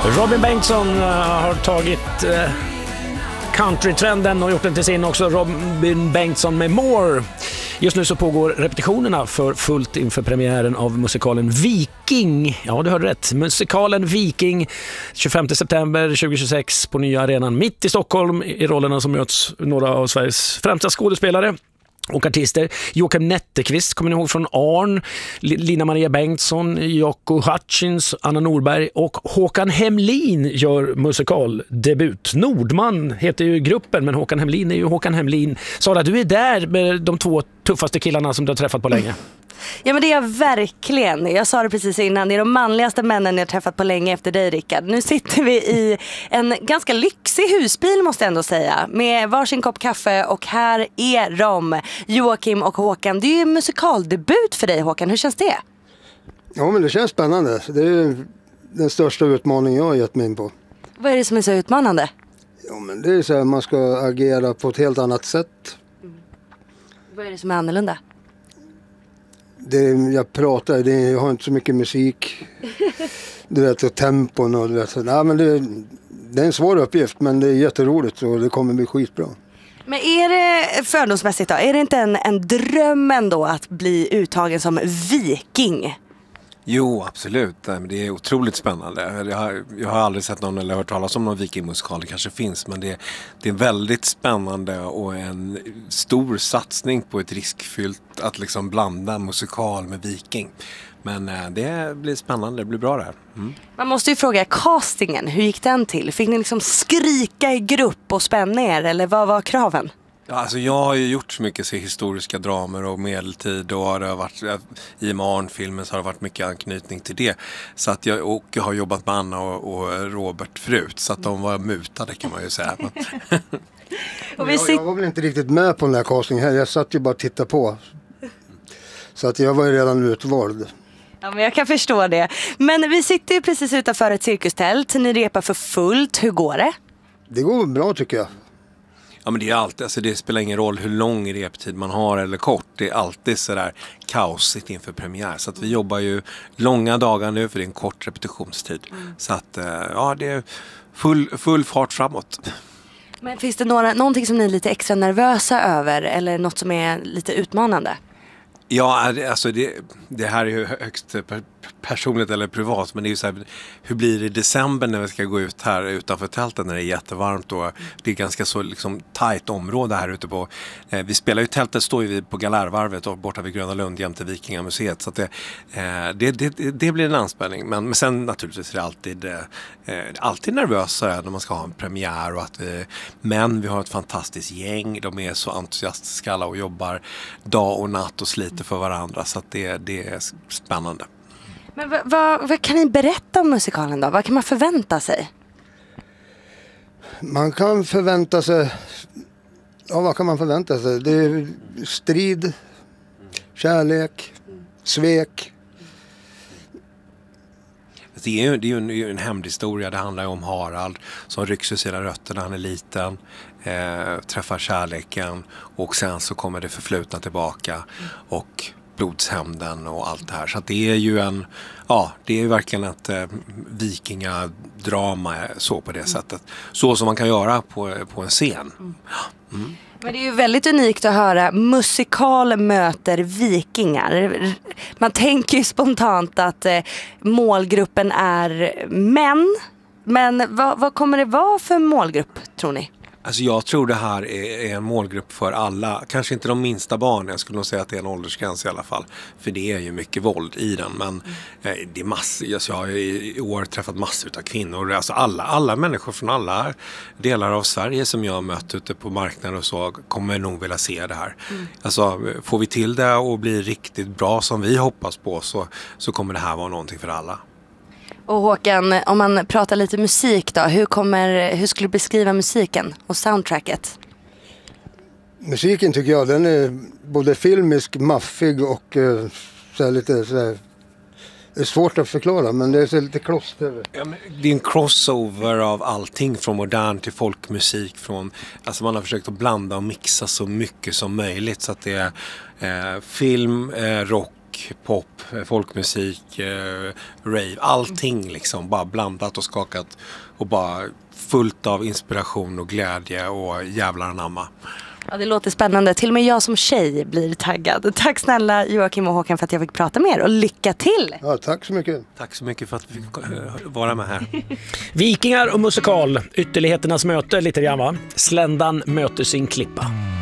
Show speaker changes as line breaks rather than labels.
Robin Bengtsson har tagit countrytrenden och gjort den till sin också. Robin Bengtsson med More. Just nu så pågår repetitionerna för fullt inför premiären av musikalen Viking. Ja, du hörde rätt. Musikalen Viking 25 september 2026 på nya arenan mitt i Stockholm. I rollerna som möts några av Sveriges främsta skådespelare och artister. Joakim Netteqvist kommer ni ihåg från Arn, Lina Maria Bengtsson, Jaco Hutchins, Anna Norberg och Håkan Hemlin gör musikaldebut. Nordman heter ju gruppen, men Håkan Hemlin är ju Håkan Hemlin. Sara, du är där med de två tuffaste killarna som du har träffat på länge.
Ja, men det är jag verkligen. Jag sa det precis innan. Det är de manligaste männen jag träffat på länge efter dig, Rickard. Nu sitter vi i en ganska lyxig husbil, måste jag ändå säga, med varsin kopp kaffe, och här är de, Joakim och Håkan. Det är ju musikaldebut för dig, Håkan. Hur känns det?
Ja, men det känns spännande. Det är den största utmaningen jag har gett mig in på.
Vad är det som är så utmanande?
Ja, men det är så här, man ska agera på ett helt annat sätt.
Vad är det som är annorlunda?
Jag pratar, jag har inte så mycket musik. Du vet, och tempon och du vet. Nej, men det är en svår uppgift, men det är jätteroligt och det kommer bli skitbra.
Men är det fördomsmässigt då? Är det inte en dröm ändå att bli uttagen som viking?
Jo, absolut. Det är otroligt spännande. Jag har aldrig sett någon eller hört talas om någon vikingmusikal. Det kanske finns, men det är väldigt spännande och en stor satsning på ett riskfyllt att liksom blanda musikal med viking. Men det blir spännande, det blir bra där. Mm.
Man måste ju fråga castingen, hur gick den till? Fick ni liksom skrika i grupp och spänna er, eller vad var kraven?
Ja, alltså jag har ju gjort så mycket historiska dramer och medeltid, och det har varit, i Marn-filmen så har det varit mycket anknytning till det. Så att jag har jobbat med Anna och Robert förut, så att de var mutade, kan man ju säga.
Och jag var väl inte riktigt med på den här castingen här, jag satt ju bara och tittade på. Så att jag var ju redan utvald.
Ja, men jag kan förstå det. Men vi sitter ju precis utanför ett cirkustält. Ni repar för fullt. Hur går det?
Det går bra, tycker jag.
Ja, men det är alltid, alltså det spelar ingen roll hur lång reptid man har eller kort. Det är alltid sådär kaosigt inför premiär. Så att vi jobbar ju långa dagar nu, för det är en kort repetitionstid. Så att ja, det är full fart framåt.
Men finns det någonting som ni är lite extra nervösa över, eller något som är lite utmanande?
Ja, alltså det här är ju högst personligt eller privat, men det är ju så här, hur blir det i december när vi ska gå ut här utanför tältet när det är jättevarmt, och det är ganska så liksom tajt område här ute på, vi spelar ju, tältet står ju på Galärvarvet och borta vid Gröna Lund jämte Vikingamuseet, så att det blir en anspänning, men sen naturligtvis är det alltid nervösa när man ska ha en premiär, och men vi har ett fantastiskt gäng, de är så entusiastiska alla och jobbar dag och natt och sliter för varandra, så att det är spännande.
Men vad kan ni berätta om musikalen då? Vad kan man förvänta sig?
Man kan förvänta sig... Ja, vad kan man förvänta sig? Det är strid, kärlek, svek.
Det är ju en hämndhistoria. Det handlar ju om Harald som rycks ur sina rötter när han är liten, träffar kärleken, och sen så kommer det förflutna tillbaka och blodshämnden och allt det här. Så att det är ju det är verkligen ett vikingadrama så på det sättet. Så som man kan göra på en scen. Mm.
Men det är ju väldigt unikt att höra musikal möter vikingar. Man tänker ju spontant att målgruppen är män. Men vad kommer det vara för målgrupp, tror ni?
Alltså jag tror det här är en målgrupp för alla. Kanske inte de minsta barnen. Jag skulle nog säga att det är en åldersgräns i alla fall. För det är ju mycket våld i den. Men det är massor. Jag har i år träffat massor av kvinnor. Alltså alla människor från alla delar av Sverige som jag har mött ute på marknaden och så kommer nog vilja se det här. Alltså får vi till det och blir riktigt bra som vi hoppas på, så kommer det här vara någonting för alla.
Och Håkan, om man pratar lite musik då, hur skulle du beskriva musiken och soundtracket?
Musiken tycker jag, den är både filmisk, maffig och så här lite så här, det är svårt att förklara, men det är så lite kloster.
Ja, det är en crossover av allting från modern till folkmusik, alltså man har försökt att blanda och mixa så mycket som möjligt, så att det är film, rock, rock, pop, folkmusik, rave, allting liksom bara blandat och skakat och bara fullt av inspiration och glädje och jävlar anamma.
Ja, det låter spännande. Till och med jag som tjej blir taggad. Tack snälla Joakim och Håkan för att jag fick prata med er och lycka till!
Ja, tack så mycket.
Tack så mycket för att vi fick vara med här.
Vikingar och musikal, ytterligheternas möte lite grann va? Sländan möter sin klippa.